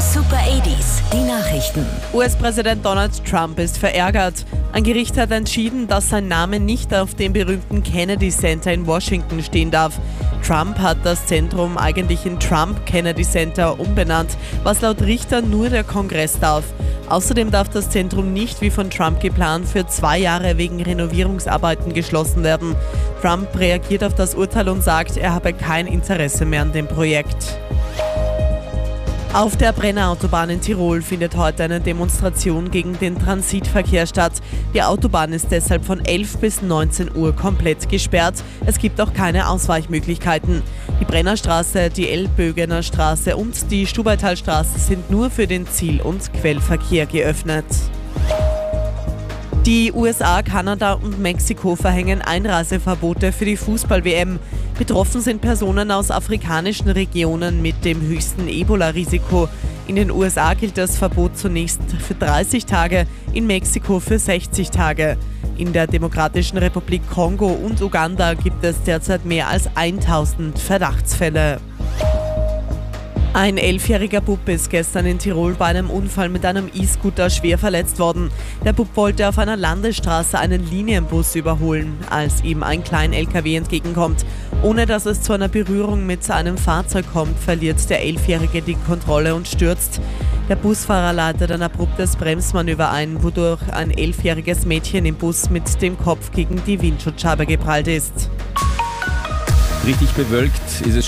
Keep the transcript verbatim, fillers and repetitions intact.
Super achtziger, die Nachrichten. U S-Präsident Donald Trump ist verärgert. Ein Gericht hat entschieden, dass sein Name nicht auf dem berühmten Kennedy Center in Washington stehen darf. Trump hat das Zentrum eigentlich in Trump Kennedy Center umbenannt, was laut Richter nur der Kongress darf. Außerdem darf das Zentrum nicht, wie von Trump geplant, für zwei Jahre wegen Renovierungsarbeiten geschlossen werden. Trump reagiert auf das Urteil und sagt, er habe kein Interesse mehr an dem Projekt. Auf der Brennerautobahn in Tirol findet heute eine Demonstration gegen den Transitverkehr statt. Die Autobahn ist deshalb von elf bis neunzehn Uhr komplett gesperrt. Es gibt auch keine Ausweichmöglichkeiten. Die Brennerstraße, die Elbögener Straße und die Stubaitalstraße sind nur für den Ziel- und Quellverkehr geöffnet. Die U S A, Kanada und Mexiko verhängen Einreiseverbote für die Fußball-W M. Betroffen sind Personen aus afrikanischen Regionen mit dem höchsten Ebola-Risiko. In den U S A gilt das Verbot zunächst für dreißig Tage, in Mexiko für sechzig Tage. In der Demokratischen Republik Kongo und Uganda gibt es derzeit mehr als tausend Verdachtsfälle. Ein elfjähriger Bub ist gestern in Tirol bei einem Unfall mit einem E-Scooter schwer verletzt worden. Der Bub wollte auf einer Landesstraße einen Linienbus überholen, als ihm ein Klein-L K W entgegenkommt. Ohne dass es zu einer Berührung mit einem Fahrzeug kommt, verliert der Elfjährige die Kontrolle und stürzt. Der Busfahrer leitet ein abruptes Bremsmanöver ein, wodurch ein elfjähriges Mädchen im Bus mit dem Kopf gegen die Windschutzscheibe geprallt ist. Richtig bewölkt ist es